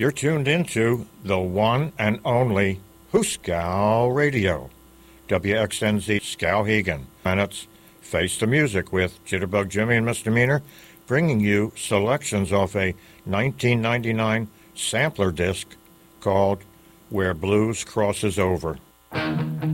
You're tuned into the one and only Hooskow Radio, WXNZ Skowhegan, and it's Face the Music with Jitterbug Jimmy and Misdemeanor, bringing you selections off a 1999 sampler disc called Where Blues Crosses Over.